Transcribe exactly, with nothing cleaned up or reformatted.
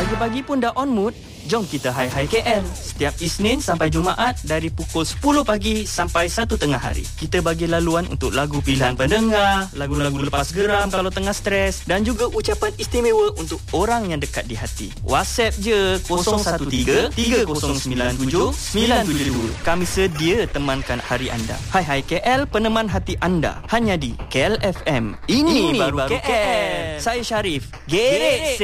Pagi-pagi pun dah on mood? Jom kita Hai Hai K L. Setiap Isnin sampai Jumaat dari pukul sepuluh pagi sampai satu tengah hari. Kita bagi laluan untuk lagu pilihan pendengar, lagu-lagu lepas geram kalau tengah stres dan juga ucapan istimewa untuk orang yang dekat di hati. WhatsApp je kosong satu tiga tiga kosong sembilan tujuh sembilan tujuh dua. Kami sedia temankan hari anda. Hai Hai K L, peneman hati anda. Hanya di K L F M. Ini, Ini baru, baru K L. K L. Saya Syarif. Gerek